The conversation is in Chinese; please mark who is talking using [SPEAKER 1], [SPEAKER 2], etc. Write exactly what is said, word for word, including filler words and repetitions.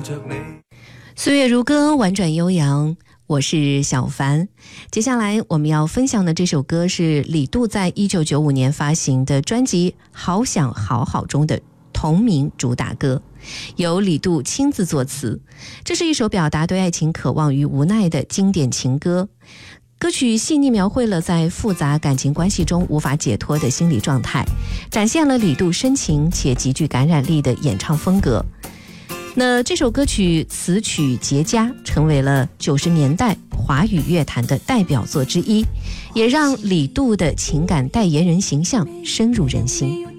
[SPEAKER 1] 岁月如歌，婉转悠扬，我是小凡。接下来我们要分享的这首歌是李杜在一九九五年发行的专辑《好想好好》中的同名主打歌，由李杜亲自作词。这是一首表达对爱情渴望与无奈的经典情歌。歌曲细腻描绘了在复杂感情关系中无法解脱的心理状态，展现了李杜深情且极具感染力的演唱风格。那这首歌曲词曲绝佳，成为了九十年代华语乐坛的代表作之一，也让李杜的情感代言人形象深入人心。